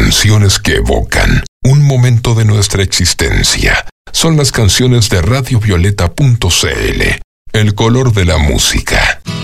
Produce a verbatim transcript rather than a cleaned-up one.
canciones que evocan un momento de nuestra existencia. Son las canciones de radio violeta punto c l, el color de la música.